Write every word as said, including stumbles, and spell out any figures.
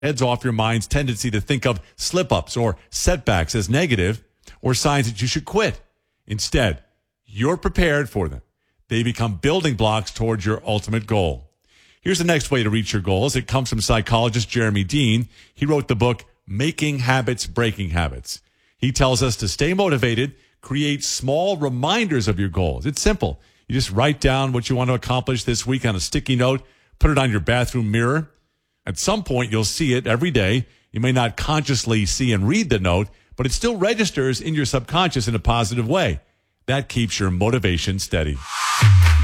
heads off your mind's tendency to think of slip-ups or setbacks as negative or signs that you should quit. Instead, you're prepared for them. They become building blocks towards your ultimate goal. Here's the next way to reach your goals. It comes from psychologist Jeremy Dean. He wrote the book, Making Habits, Breaking Habits. He tells us to stay motivated, create small reminders of your goals. It's simple. You just write down what you want to accomplish this week on a sticky note, put it on your bathroom mirror. At some point, you'll see it every day. You may not consciously see and read the note, but it still registers in your subconscious in a positive way. That keeps your motivation steady.